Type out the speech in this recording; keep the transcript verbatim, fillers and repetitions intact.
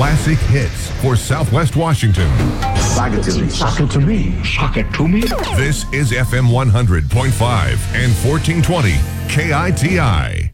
classic hits for Southwest Washington. Sock it to me. Sock it to me. Sock it to me. This is F M one hundred point five and fourteen twenty K I T I.